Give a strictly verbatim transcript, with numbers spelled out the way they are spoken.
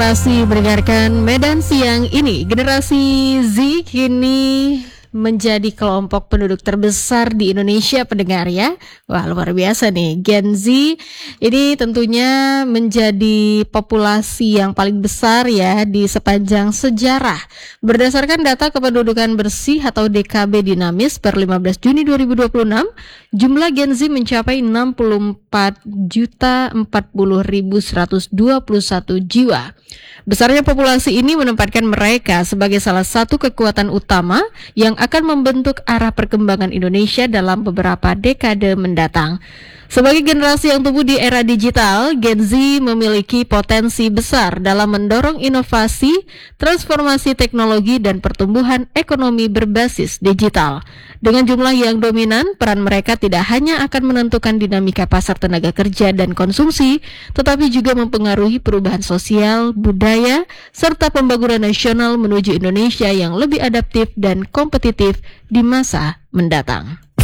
Masih mendengarkan Medan Siang ini. Generasi Z kini menjadi kelompok penduduk terbesar di Indonesia, pendengar ya. Wah, luar biasa nih. Gen Z ini tentunya menjadi populasi yang paling besar ya di sepanjang sejarah. Berdasarkan data kependudukan bersih atau D K B dinamis per lima belas Juni dua ribu dua puluh enam, jumlah Gen Z mencapai enam puluh empat juta empat puluh ribu seratus dua puluh satu jiwa. Besarnya populasi ini menempatkan mereka sebagai salah satu kekuatan utama yang akan membentuk arah perkembangan Indonesia dalam beberapa dekade mendatang. Sebagai generasi yang tumbuh di era digital, Gen Z memiliki potensi besar dalam mendorong inovasi, transformasi teknologi, dan pertumbuhan ekonomi berbasis digital. Dengan jumlah yang dominan, peran mereka tidak hanya akan menentukan dinamika pasar tenaga kerja dan konsumsi, tetapi juga mempengaruhi perubahan sosial, budaya, serta pembangunan nasional menuju Indonesia yang lebih adaptif dan kompetitif di masa mendatang.